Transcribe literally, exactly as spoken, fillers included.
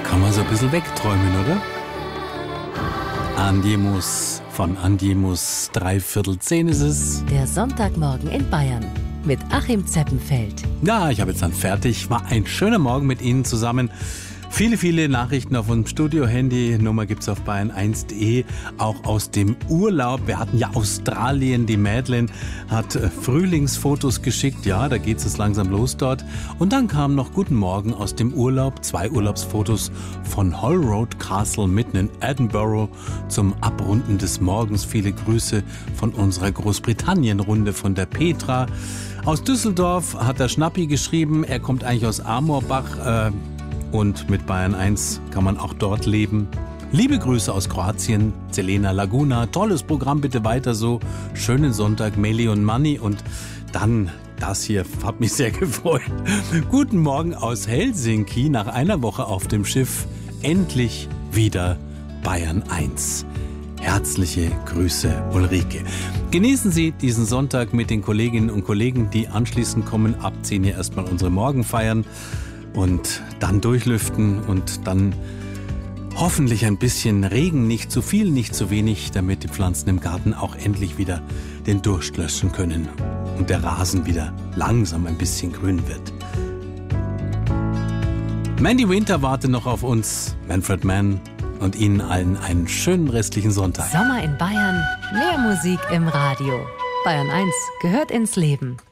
Kann man so ein bisschen wegträumen, oder? Andimus von Andimus, dreiviertel zehn ist es. Der Sonntagmorgen in Bayern mit Achim Zeppenfeld. Ja, ich habe jetzt dann fertig. War ein schöner Morgen mit Ihnen zusammen. Viele, viele Nachrichten auf unserem Studio-Handy. Nummer gibt's auf bayern eins punkt de. Auch aus dem Urlaub. Wir hatten ja Australien. Die Madeleine hat äh, Frühlingsfotos geschickt. Ja, da geht's jetzt langsam los dort. Und dann kam noch Guten Morgen aus dem Urlaub. Zwei Urlaubsfotos von Holroyd Castle mitten in Edinburgh zum Abrunden des Morgens. Viele Grüße von unserer Großbritannien-Runde von der Petra. Aus Düsseldorf hat der Schnappi geschrieben. Er kommt eigentlich aus Amorbach. Äh, Und mit Bayern eins kann man auch dort leben. Liebe Grüße aus Kroatien, Zelena Laguna. Tolles Programm, bitte weiter so. Schönen Sonntag, Meli und Manni. Und dann das hier, hat mich sehr gefreut. Guten Morgen aus Helsinki, nach einer Woche auf dem Schiff. Endlich wieder Bayern eins. Herzliche Grüße, Ulrike. Genießen Sie diesen Sonntag mit den Kolleginnen und Kollegen, die anschließend kommen. Ab zehn Uhr erstmal unsere Morgenfeiern. Und dann durchlüften und dann hoffentlich ein bisschen Regen, nicht zu viel, nicht zu wenig, damit die Pflanzen im Garten auch endlich wieder den Durst löschen können und der Rasen wieder langsam ein bisschen grün wird. Mandy Winter wartet noch auf uns, Manfred Mann, und Ihnen allen einen schönen restlichen Sonntag. Sommer in Bayern, mehr Musik im Radio. Bayern eins gehört ins Leben.